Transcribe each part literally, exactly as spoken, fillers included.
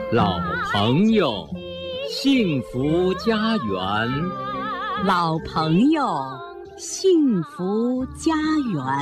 老朋友，幸福家园。 老朋友，幸福家园。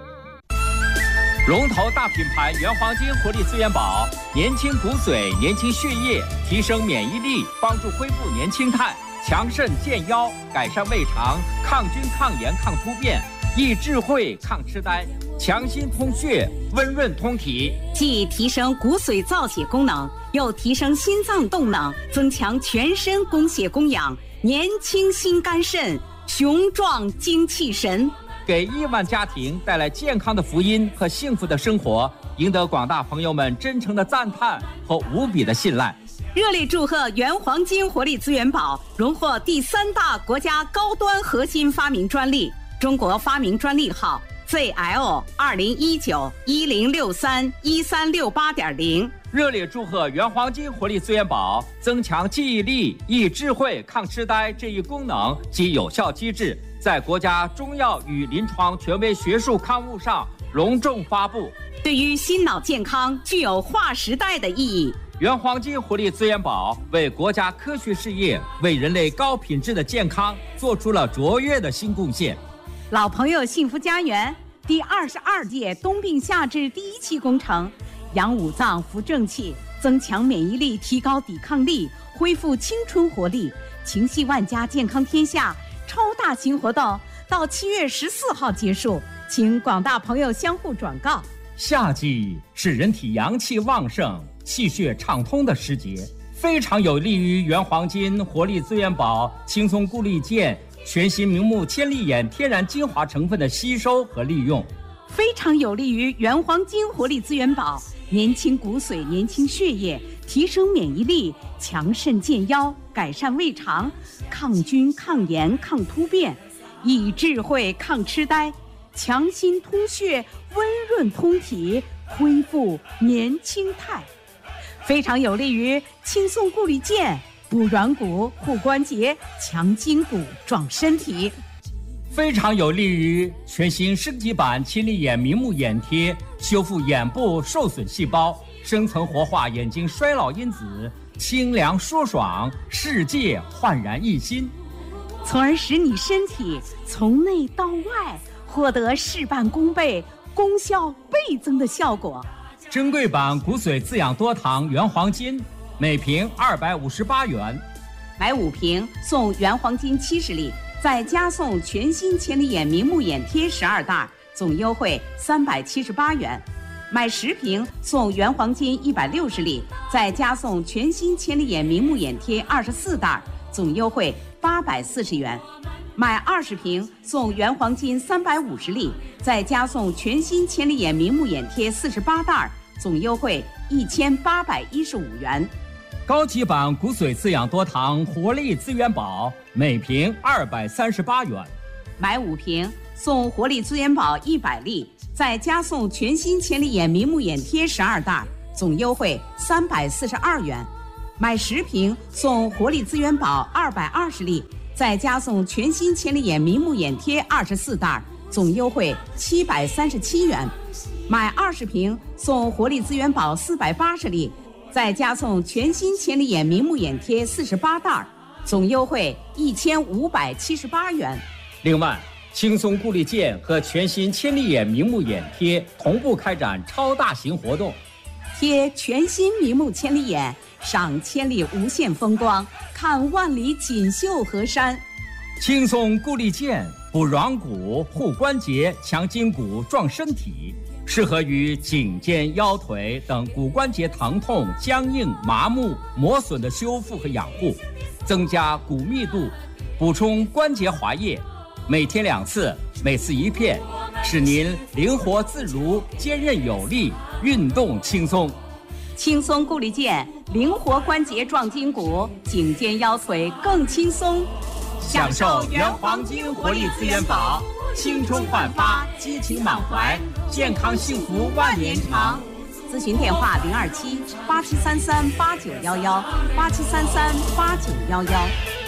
龙头大品牌原黄金活力资源宝，年轻骨髓，年轻血液，提升免疫力，帮助恢复年轻态，强肾健腰，改善胃肠，抗菌抗炎抗突变，益智慧抗痴呆，强心通血，温润通体， 既提升骨髓造血功能，又提升心脏动能，增强全身供血供氧，年轻心肝肾，雄壮精气神， 给亿万家庭带来健康的福音和幸福的生活，赢得广大朋友们真诚的赞叹和无比的信赖。 热烈祝贺原黄金活力资源宝荣获第三大国家高端核心发明专利，中国发明专利号 Z L 二零一九一零六三一三六八点零。 热烈祝贺原黄金活力资源宝增强记忆力、益智慧、抗痴呆这一功能及有效机制，在国家中药与临床权威学术刊物上隆重发布， 对于心脑健康具有划时代的意义。 原黄金活力资源宝为国家科学事业、为人类高品质的健康做出了卓越的新贡献。 老朋友幸福家园第二十二届冬病夏治第一期工程，养五脏扶正气，增强免疫力，提高抵抗力，恢复青春活力，情系万家，健康天下超大型活动到七月十四号结束，请广大朋友相互转告。 夏季是人体阳气旺盛、气血畅通的时节，非常有利于原黄金活力资源宝轻松固力健全新明目千里眼天然精华成分的吸收和利用， 非常有利于原黄金活力资源宝年轻骨髓，年轻血液，提升免疫力，强肾健腰，改善胃肠，抗菌抗炎抗突变，益智慧抗痴呆，强心通血，温润通体，恢复年轻态，非常有利于轻松固力健，补软骨护关节，强筋骨壮身体， 非常有利于全新升级版千里眼明目眼贴，修复眼部受损细胞，深层活化眼睛衰老因子，清凉舒爽，世界焕然一新， 从而使你身体从内到外获得事半功倍、功效倍增的效果。 珍贵版骨髓滋养多糖原黄金，每瓶二百五十八元， 买五瓶送原黄金七十粒，再加送全新千里眼明目眼贴十二袋，总优惠三百七十八元；买十瓶送原黄金一百六十粒，再加送全新千里眼明目眼贴二十四袋，总优惠八百四十元；买二十瓶送原黄金三百五十粒，再加送全新千里眼明目眼贴四十八袋，总优惠一千八百一十五元。 高级版骨髓滋养多糖活力资源宝，每瓶二百三十八元， 买五瓶送活力资源宝一百粒，再加送全新千里眼明目眼贴十二袋，总优惠三百四十二元；买十瓶送活力资源宝二百二十粒，再加送全新千里眼明目眼贴二十四袋，总优惠七百三十七元；买二十瓶送活力资源宝四百八十粒，再加送全新千里眼明目眼贴四十八袋，总优惠一千五百七十八元。 另外，轻松固力健和全新千里眼明目眼贴同步开展超大型活动， 贴全新明目千里眼，赏千里无限风光，看万里锦绣河山。 轻松固力健补软骨护关节，强筋骨壮身体，适合于颈肩腰腿等骨关节疼痛、僵硬、麻木、磨损的修复和养护，增加骨密度，补充关节滑液，每天两次，每次一片，使您灵活自如、坚韧有力、运动轻松。 轻松固力健，灵活关节壮筋骨，颈肩腰腿更轻松。 享受原黄金活力资源宝，青春焕发，激情满怀，健康幸福万年长。 咨询电话零二七八七三三八九幺幺八七三三八九幺幺。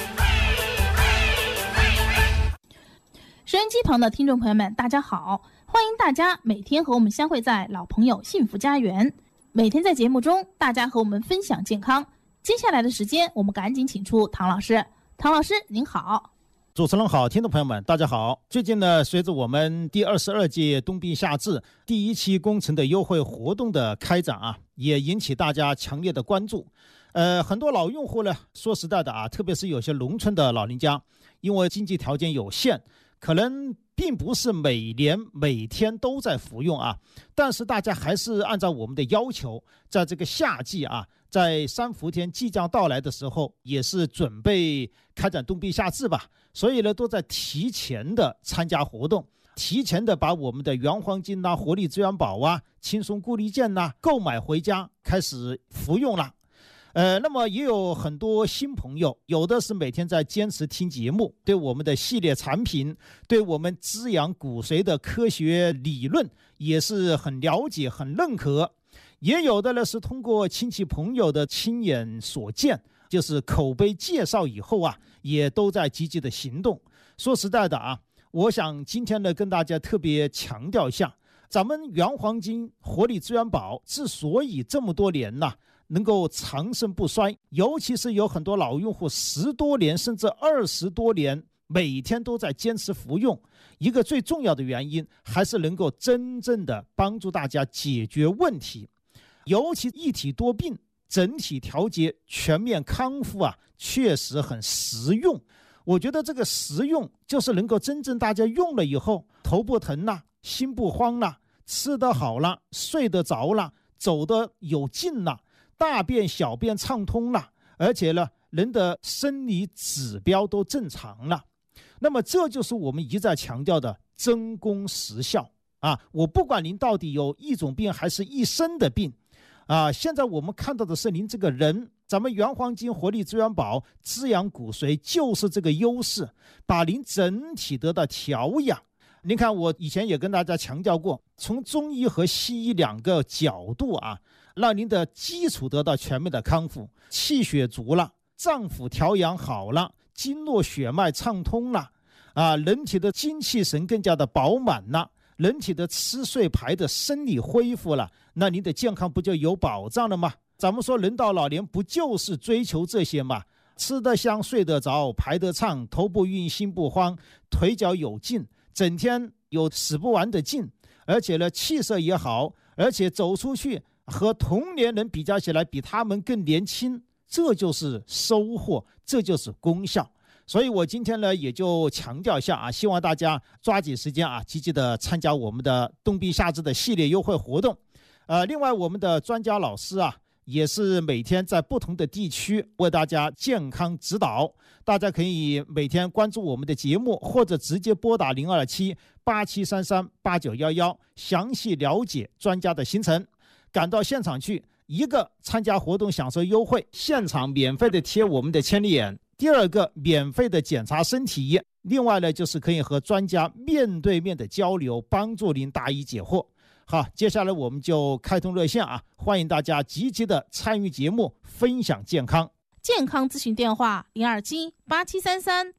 收音机旁的听众朋友们，大家好，欢迎大家每天和我们相会在老朋友幸福家园。 每天在节目中，大家和我们分享健康。接下来的时间，我们赶紧请出唐老师。唐老师，您好。 主持人好，听众朋友们，大家好。最近呢，随着我们第二十二届冬病夏治第一期工程的优惠活动的开展啊，也引起大家强烈的关注。呃，很多老用户呢，说实在的啊，特别是有些农村的老人家，因为经济条件有限，可能并不是每年每天都在服用啊，但是大家还是按照我们的要求，在这个夏季啊，在三伏天即将到来的时候，也是准备开展冬病夏治吧，所以呢，都在提前的参加活动，提前的把我们的原黄金呐、活力资源宝啊、轻松固力健呐购买回家，开始服用了。呃，那么也有很多新朋友，有的是每天在坚持听节目，对我们的系列产品，对我们滋养骨髓的科学理论也是很了解、很认可。也有的呢是通过亲戚朋友的亲眼所见，就是口碑介绍以后啊，也都在积极的行动。说实在的啊，我想今天呢跟大家特别强调一下，咱们原黄金活力资源宝之所以这么多年呢、啊能够长盛不衰，尤其是有很多老用户十多年甚至二十多年每天都在坚持服用，一个最重要的原因还是能够真正的帮助大家解决问题，尤其一体多病整体调节全面康复啊，确实很实用。我觉得这个实用就是能够真正大家用了以后，头不疼了，心不慌了，吃得好了，睡得着了，走得有劲了，大便小便畅通了，而且呢，人的生理指标都正常了。那么这就是我们一再强调的真功实效啊！我不管您到底有一种病还是一身的病啊，现在我们看到的是您这个人，咱们原黄金活力资源宝滋养骨髓就是这个优势，把您整体得到调养。您看，我以前也跟大家强调过，从中医和西医两个角度啊，让您的基础得到全面的康复，气血足了，脏腑调养好了，经络血脉畅通了，啊，人体的精气神更加的饱满了，人体的吃睡排的生理恢复了，那您的健康不就有保障了吗？咱们说人到老年不就是追求这些吗？吃得香，睡得着，排得畅，头不晕，心不慌，腿脚有劲，整天有使不完的劲，而且呢气色也好，而且走出去和同年人比较起来比他们更年轻，这就是收获，这就是功效。所以我今天呢也就强调一下啊，希望大家抓紧时间啊，积极的参加我们的冬病夏治的系列优惠活动。呃，另外我们的专家老师啊，也是每天在不同的地区为大家健康指导，大家可以每天关注我们的节目，或者直接拨打零二七八七三三八九一一，详细了解专家的行程。赶到现场去，一个参加活动享受优惠，现场免费的贴我们的千里眼；第二个免费的检查身体；另外呢，就是可以和专家面对面的交流，帮助您答疑解惑。好，接下来我们就开通热线啊，欢迎大家积极的参与节目，分享健康。 健康咨询电话零二七八七三三